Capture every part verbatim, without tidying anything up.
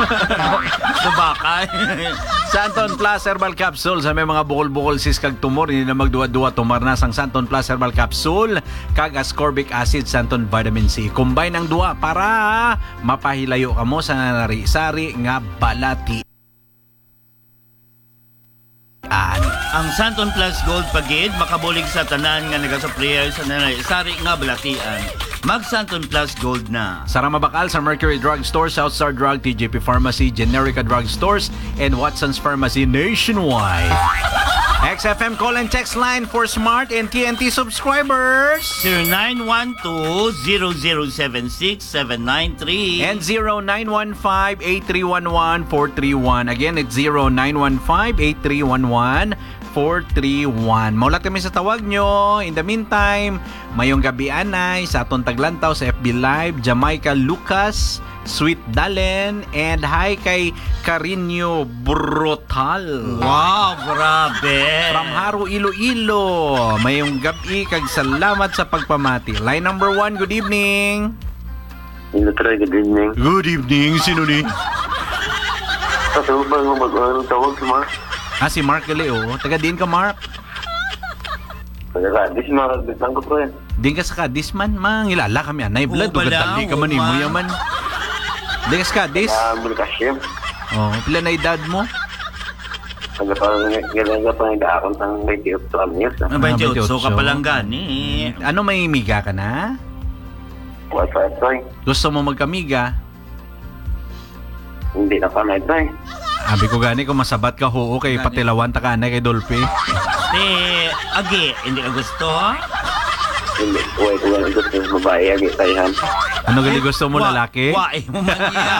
Subakay. Santon Plus Herbal Capsule sa may mga bukol-bukol sis kag tumor, hindi na magduwa-duwa tumar na sang Santon Plus Herbal Capsule kag ascorbic acid Santon Vitamin C. Combine ang duwa para mapahilayo ka mo sa nari-sari nga balati. Ang Santon Plus Gold Pagid makabulig sa tanan nga nagasupplier sa nari-sari nga balatian. Mag Santon Plus Gold na. Sa Ramabakal, sa Mercury Drug Store, Southstar Drug, T J P Pharmacy, Generica Drug Stores, and Watson's Pharmacy nationwide. X F M call and text line for Smart and T N T subscribers. zero nine one two, zero zero seven six, seven nine three And zero nine one five, eight three one one, four three one. Again, it's zero nine one five, eight three one one, four three one. Maulat kami sa tawag nyo. In the meantime, mayong gabi anay sa atong taglantaw sa F B Live, Jamaica Lucas, Sweet Dalen, and hi kay Carinyo Brutal. Wow, grabe. From Haro, Iloilo. Mayong gabi kag salamat sa pagpamati. Line number one, good evening. Good evening. Good evening. Sino ni? Kasi ba yung mag-ano tawag si Mark? Ah, si Mark Galeo. Taga din ka, Mark? Taga Kadis, Mark. Bitang ko po yan. Din ka sa Kadis man. Mangilala kami. Anay, blood. Oo, bala. Tugatali ka man. Oo, Imo man. yaman. Din ka sa Kadis? Taga Mulcasyem. Oh, pila na edad mo? Taga pa nga pa nag-aakon ng twenty-eight years. Ang twenty-eight ka twenty-eight. palang gani. Ano, may miga ka na? What's that, Troy? Gusto mo magkamiga? Hindi na pa na, Troy. Abi ko gani kung masabat ka hoo kay Gani. patilawan ta ka na kay Dolphy. Te, agi, hindi ka gusto? Hindi. Uy, kung ano gusto yung babae, agi tayo. Ano gali gusto mo, Wa- lalaki? Wa, eh, mo man iya.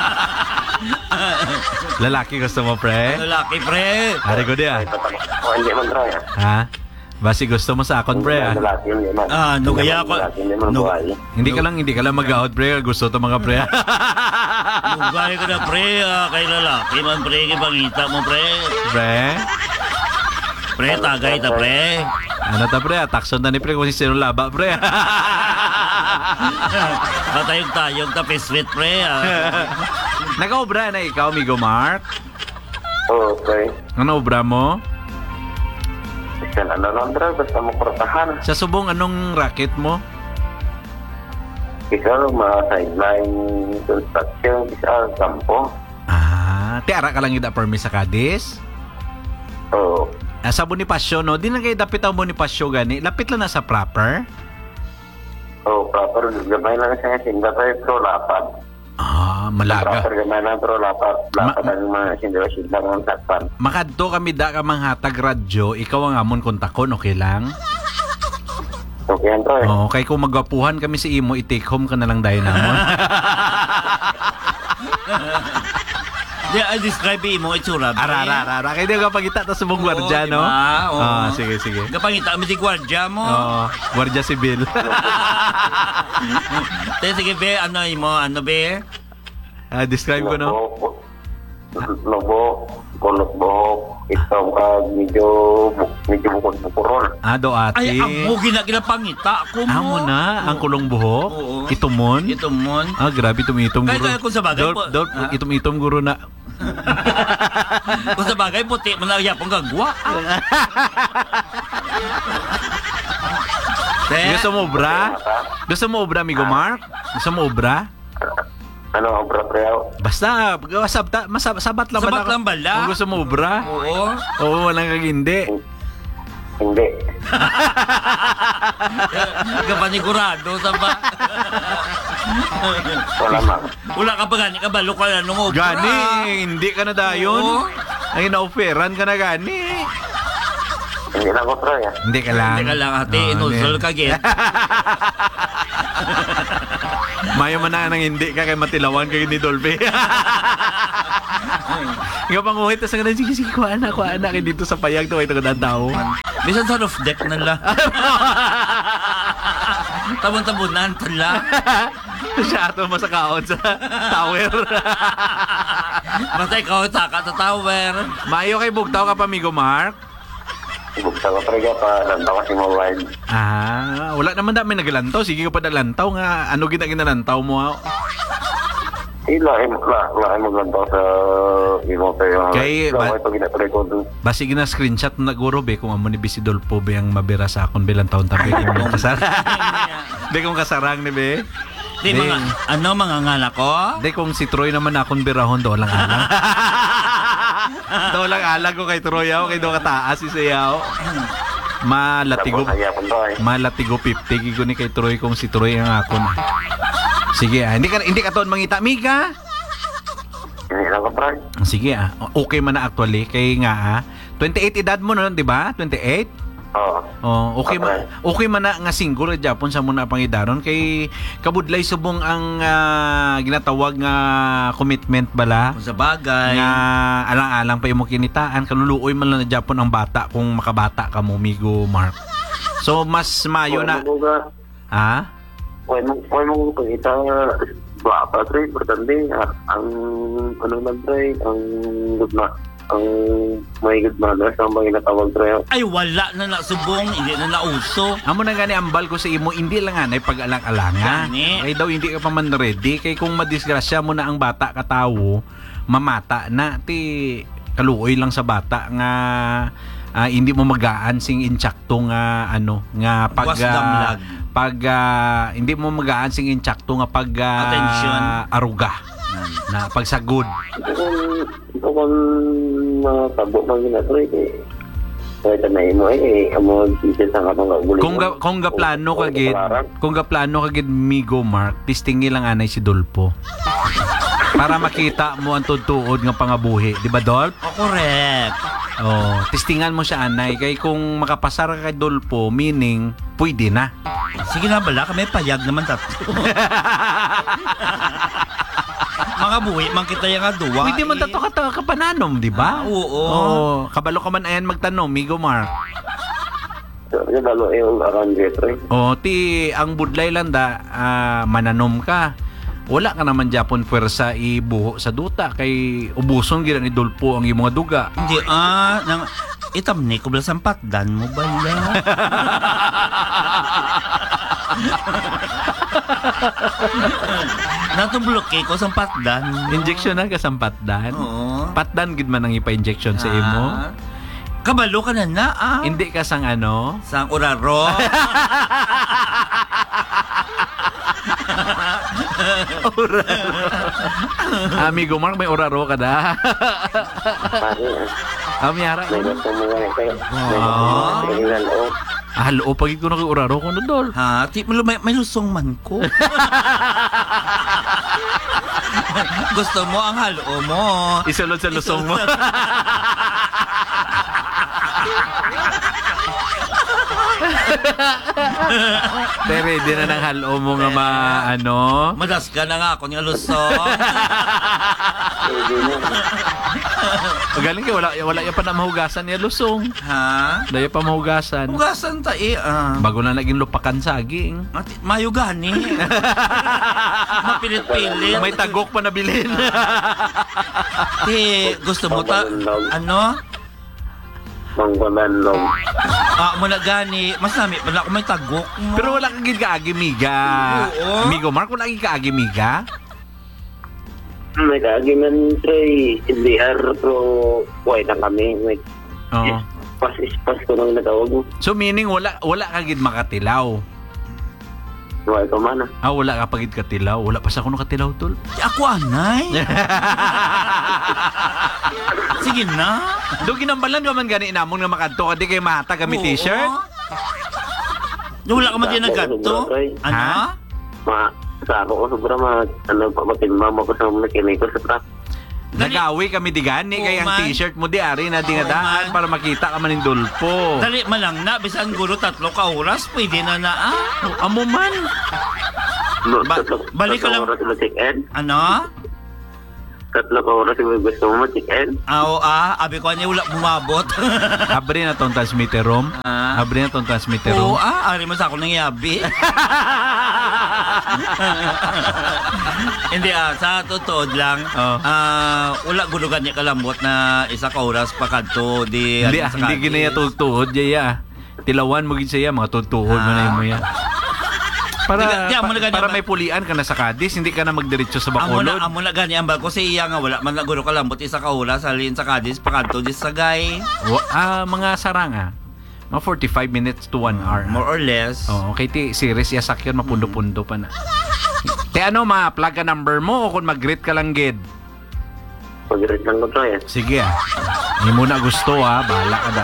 Lalaki gusto mo, pre? Lalaki, pre. Ari ko di ah. O, hindi man, Troy. Ha? Basi gusto mo sa akon, pre ah. Lalaki, hindi man. Ah, no, kaya ako- Lalaki, hindi man no. babae. Hindi ka lang, hindi ka lang mag-out, pre. Gusto to mga pre. Lugay ka na, pre. Ah, kay lalaki man, pre. Kipangita mo, pre. Pre? Pre, tagay ta, pre. Ano ta, pre? Takson na ni pre kung si Sino Laba, pre. Patayog-tayog ta, piswit, pre. Ah. Naka-obra na ikaw, amigo Mark? Oo, Troy. Ano obra mo? Kasi ano lang, Troy. Basta makortahan. Sa subong, anong racket mo? Isa, mga sideline construction. Isa, sampo. Ah, tiara ka lang yung permis sa Cadiz? Oo. Ah, sa Bonifacio, no? Di na kayo dapit ang Bonifacio gani. Lapit lang na sa proper? Oo, proper. Gamay lang siya kasi. Gamay pro lapad. Ah, malaga. Proper gamay lang pro lapad. Lapad Ma- ang mga sindira-sindira ng sakpan. Makadto kami da ka manghatag radyo, ikaw ang amon kontakon, okay lang? Okay yan, Troy. Oo, kay kung magwapuhan kami si Imo, i-take home ka na lang dahil namon. Di, I describe mo itsura, pre. Ara, ara, ara. Kaya di ka pagita ta sa mong gwardya, Oo, no? diba? Oo. Ah, sige, sige. Kapangita kami di gwardya mo. Oo, gwardya sibil. Te, sige, be, ano mo, ano, be? Ah, describe ko, no? Lobo, lobo, kulot buhok, itong uh, medyo, medyo bukod-bukurol. Ah, do ate. Ay, ang mo gina-ginapangita ko mo. Amo na, ang kulong buhok. Oo. Itumon. Itumon. Ah, grabe, itum-itom Kaya- guro. kaya kung sa bagay Dolp, po- dolp, Ah? itum-itom guro na. Kung sa bagay, puti mo na yapong gagwa. Te, Gusto mo obra? Gusto mo obra, amigo Mark? Gusto mo obra? Ano ang preo? Basta, sabta, masab, sabat lang Sabat ba? lang bala. Kung gusto mo obra? oo. Oo, walang kagindi. Hindi. Kapanigurado sa ba? Wala man. Wala ka pa gani, kabalo ka na nung obra. Gani, hindi ka na dayon. Oo. Ay, na-offeran ka na gani. Hindi na ko, Troy. ah. Hindi ka lang. Hindi ka lang, ate. Oo, Inusol hindi. ka, get. Mayo man na nang hindi ka kay matilawan kay ni Dolphy. Ikaw pang uhit, tas nga sige, sige, kuha na, kuha na kay dito sa payag to, ito ka tao. Bisan sa roof deck na lang. Tabon-tabunan tala. Siya ato mo sa kaon sa tower. Basta ikaw taka sa tower. Mayo kay bugtaw ka pa, amigo Mark. Bukta ko, Troy, pa lantaw kasi mobile. Ah, wala naman dami naglantaw. Sige ka pa nalantaw nga. Ano gina ginalantaw mo? ah? Eh, lain, la, lain maglantaw sa imo kayo. Kay- ba- Lain pag ginatry ko doon. Basig na screenshot na guro be kung amo ni Bisidolpo be ang mabira sa akon bilang taon tabi kung kasarang. Di kung kasarang ni be. Di, Di. mga, ano, mga ngala ko? Di kung si Troy naman akong birahon do lang alang. do lang alang ko kay Troy ako kay do kataas si Sayaw. Malatigo. Tapos haya ko to eh. Malatigo fifty gigo ni kay Troy kung si Troy ang akon. Sige, ah. hindi ka hindi ka taon mangita Mika. Hindi lang ko, Brad. Sige ah. Okay man na actually kay nga ah. twenty-eight edad mo noon, di ba? twenty-eight? Oo. Oh, okay man Okay. okay man na nga single ra Japon sa muna pangidaron kay kabudlay subong ang ah, ginatawag nga commitment bala Kung sa bagay. nga alang-alang pa imo kinitaan kanuluoy man lang na Japon ang bata kung makabata ka mo Migo Mark. So mas mayo na ha? Huwag mo, huwag mo pagkita baka, Trey, importante, ah, ang, ano lang, Trey, ang good ma, ang may good manners, ang mga inatawag, Trey. Ay, wala na nasubong, hindi na nauso. Amo na gani ambal ko sa imo hindi lang anay pag-alang-alanga. Gani. Kay daw hindi ka pa man ready kay kung madisgrasya mo na ang bata ka tawo, mamata na ti kaluoy lang sa bata nga ah, hindi mo magaan sing intsakto nga ano nga pag Was ah, damlag. pag ah, hindi mo magaan sing intsakto nga pag ah, Attention. aruga na pagsagod. Ito kung, ito kung matabo ng ginatry, eh, kahit na mo eh, ang mga pieces ang kapang kagulit. Kung ga, kung ga plano ka gid, kung ga plano ka gid Migo Mark, tistingi lang anay si Dolpo. Para makita mo ang tutuod nga pangabuhi, di ba Dolp? O, correct. Oh, tistingan mo siya anay kay kung makapasar ka kay Dolpo, meaning pwede na. Sige na bala, kami payag naman tatlo. Mga buhi, man kita yung aduwa. Pwede man tato ka ta- kapananom, di ba? Ah, oo. Oh, kabalo ka man ayan magtanong, Migo Mark. So, yung lalo eh, yung around ginatry. Oh, ti ang budlay lang da ah, mananom ka. Wala ka naman Japon pwersa ibuho sa duta kay ubuson gid ni Dolpo ang imong duga. Hindi, ah, nang, itam ni, kubla sa patdan mo bala. Natubloke ko sa patdan. Injection na ka sa patdan. Oo. Patdan gid man ang ipa-injection sa imo. Ah. Kabalo ka na na, ah. Hindi ka sang ano. Sang uraro. Amigo Mark, may oraro ka da. Pari, ah. Amyara. May gusto mo nga kayo. May gusto mo nga kayo ng loob. Ah, halo pagid ko na kay oraro ko no dol. Ha, ti may, may lusong man ko. Gusto mo ang halo mo. Isulod sa lusong mo. Pero ready na ng halo mo nga ma ano. Madas ka na nga ako ng lusong. Pwede na. O galing kay wala wala ya pa na mahugasan niya lusong. Ha? Daya pa mahugasan. Ugasan ta eh. Ah. Bago na naging lupakan saging. Mati- Mayo gani. Mapilit-pilit. May tagok pa nabilin. Ti, gusto mo ta ano? Mangbalanlong. Ah, mo na gani. Mas nami pala ako may tagok mo. Pero wala kang gid kaagi miga. Oo. Migo Mark, wala kang kaagi miga. May kaagiman, Trey. Hindi ar, pero buhay na kami. May Oo. pas ispas ko nang natawag mo. So meaning wala wala ka gid makatilaw. Buhay ko man ah. Ah, wala ka pagid katilaw. Wala pa sa kuno katilaw tol. Ti, ako anay. Sige na. Do ginambalan ka man gani namon nga makadto ka di kay mata kami Oo. t-shirt. Di wala ka man din nagganto. Ano? Ha? Ma, sa ako ko sobra ma, ano pa, matinmama ko sa mga kinay ko sa truck. Dali- Nagawi kami di gani Oo, kay ang man. t-shirt mo di ari na di Oo, nga daan man. para makita ka man ning Dolpo. Dali malang na. Bisan guro tatlo ka oras. Pwede na na ah. Amo man. No, Ba- tatlo, balik ka tatlong lang- oras mo check-in. Ano? Tatlo ka oras yung gusto mo check-in. Aw ah. Abi ko niya wala bumabot. Abri na tong transmitter room. Ah. Abri na tong transmitter Oo room. ah. Ari mo sa ako nang yabi. Hindi ah. Sa totoo lang. Oh. Ah, wala gulugan niya kalambot na isa ka oras pa kadto di Hindi ano, ah, sa hindi Cadiz. ginaya tugtuhod jaya. Tilawan mo gid siya mga tugtuhod mo na Ah. mo ya. Para, Di ka- di, amo na pa- ganyan para ba? may pulian ka na sa Cadiz, hindi ka na magdiretso sa Amo Bacolod. na, amo na gani ang ko sa iya nga wala man naguro ka lambot isa ka hula sa lin sa Cadiz pakanto dis sa gay. Wa- ah, mga saranga. Mga forty-five minutes to one hour. More or less. Oh, okay, ti series yasak yun, mapundo-pundo pa na. Te ano, ma-plug ka number mo o kung mag-greet ka lang, Gid? Pag-rate lang ko, Troy. Sige ah. Hindi mo na gusto ha, bahala ka na.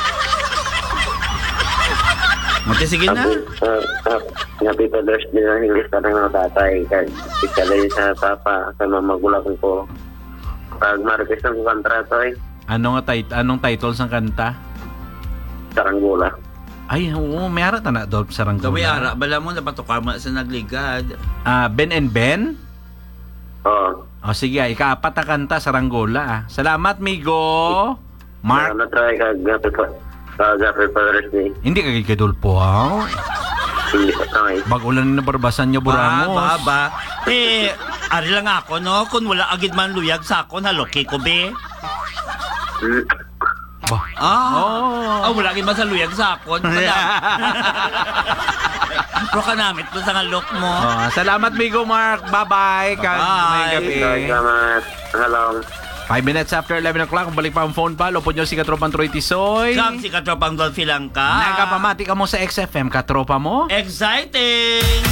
Mati sige na. Uh, uh, Happy Father's Day na English ka ng mga tatay. Kaya ikalay sa papa, sa mga magulang ko. Pag ma-request ng kontra, Troy, Ano nga tit anong title ng kanta? Saranggola. Ay, oo, may ara ta na Dolph Saranggola. Gawin ara bala mo na patukar mo sa nagligad. Ah, Ben and Ben? Oo. O sige, ah, ikaapat na kanta Saranggola ah. Salamat, Migo. Mark, Ano, Troy, kag Happy Fa- kag Happy Father's Day. hindi ka kay Dolpho ha? Hindi pa, Troy. Bagulan na barbasan niya Ba, buramos. ba, ba. Eh, ari lang ako no, kung wala agid man luyag sa ako haloki ko be. Mm. Ba. Ah. Oh. Ah, wala agid man sa luyag sa ako. Pero kanamit mo sa ngalok mo. Oh, salamat, Migo Mark. Bye-bye. Kag Bye-bye. may gabi. Troy, salamat. Hello. Five minutes after eleven o'clock, balik pa ang phone pa. Lupod nyo si Katropang Troy Tisoy. Kang si Katropang Dolphy lang ka. Nagkapamati ka mo sa X F M, Katropa mo. Exciting!